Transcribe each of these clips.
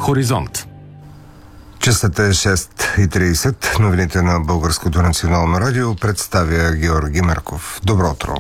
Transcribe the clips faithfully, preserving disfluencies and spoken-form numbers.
Хоризонт. Часът е шест и тридесет. Новините на Българското национално радио представя Георги Марков. Добро утро!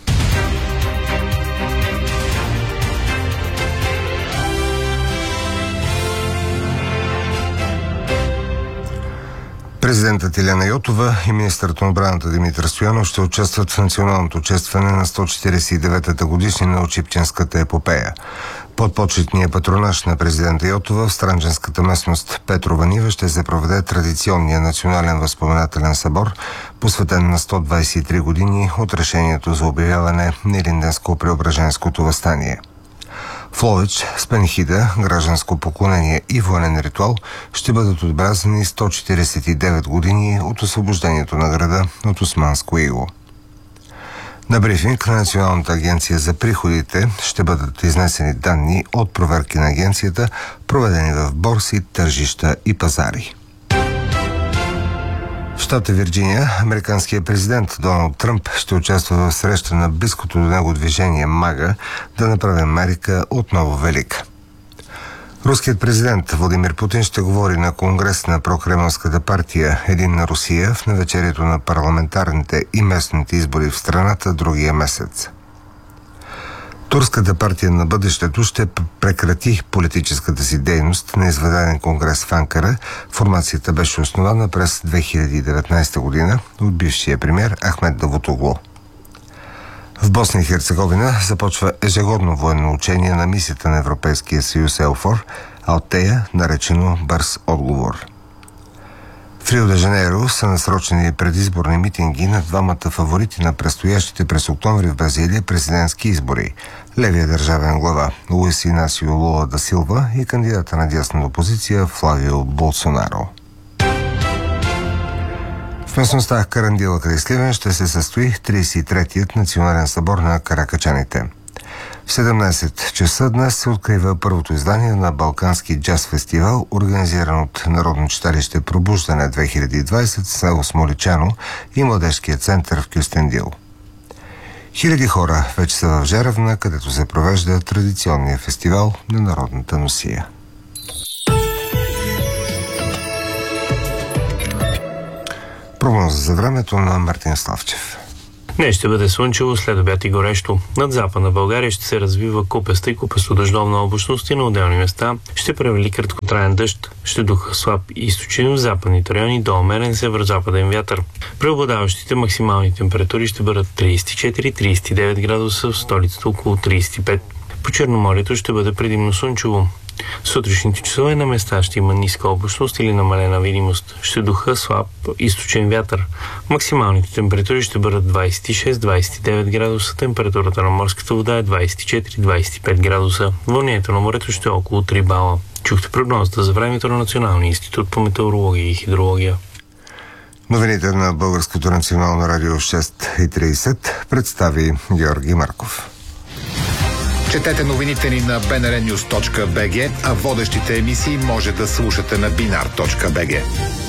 Президентът Илияна Йотова и министърът на отбраната Димитър Стоянов ще участват в националното честване на сто четиридесет и деветата годишнина от Шипченската епопея. Под почетния патронаж на президента Йотова в странджанската местност Петрова нива ще се проведе традиционния национален възпоменателен събор, посветен на сто двадесет и три години от решението за обявяване на Илинденско-Преображенското въстание. В Ловеч с панихида, гражданско поклонение и военен ритуал ще бъдат отбелязани сто четиридесет и девет години от освобождението на града от османско иго. На брифинг на Националната агенция за приходите ще бъдат изнесени данни от проверки на агенцията, проведени в борси, тържища и пазари. В щата Вирджиния американският президент Доналд Тръмп ще участва в среща на близкото до него движение МАГА да направи Америка отново велика. Руският президент Владимир Путин ще говори на конгрес на прокремълската партия Единна Русия в навечерието на парламентарните и местните избори в страната другия месец. Турската партия на бъдещето ще прекрати политическата си дейност на извънреден конгрес в Анкара. Формацията беше основана през две хиляди и деветнадесета година от бившия премиер Ахмед Давутоглу. В Босна и Херцеговина започва ежегодно военно учение на мисията на Европейския съюз ЕЛФОР, Алтея, наречено Бърз отговор. В Рио де Жанейро са насрочени предизборни митинги на двамата фаворити на предстоящите през октомври в Бразилия президентски избори – левия държавен глава Луис Инасио Лула да Силва и кандидата на дясна опозиция Флавио Болсонаро. В местността Карандила край Сливен ще се състои тридесет и третият национален събор на каракачаните. В седемнадесет часа днес се открива първото издание на Балкански джаз фестивал, организиран от Народно читалище Пробуждане две хиляди и двадесет, село Смоличано и Младежкия център в Кюстендил. Хиляди хора вече са в Жеравна, където се провежда традиционния фестивал на народната носия. Прогноза за времето на Мартин Славчев. Днес ще бъде слънчево, след обяд и горещо. Над западна България ще се развива купеста и купесто-дъждовна облачност и на отделни места ще превали краткотраен дъжд. Ще духа слаб и източен в западните райони до умерен северо-западен вятър. Преобладаващите максимални температури ще бъдат тридесет и четири до тридесет и девет градуса, в столицата около тридесет и пет. По Черноморието ще бъде предимно слънчево. В сутрешните часове на места ще има ниска облачност или намалена видимост. Ще духа слаб източен вятър. Максималните температури ще бъдат двадесет и шест до двадесет и девет градуса. Температурата на морската вода е двадесет и четири до двадесет и пет градуса. Вълнението на морето ще е около три бала. Чухте прогнозата за времето на Националния институт по метеорология и хидрология. Новините на Българското национално радио шест и тридесет представи Георги Марков. Четете новините ни на би ен ар нюз точка би джи, а водещите емисии може да слушате на бинар точка би джи.